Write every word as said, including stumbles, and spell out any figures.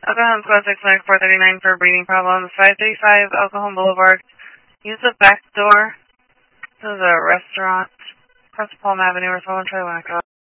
El Cajon Squad six nine four three nine for breathing problems. five thirty-five El Cajon Boulevard. Use the back door to the restaurant. Across Palm Avenue or Solon Tri Winnetka.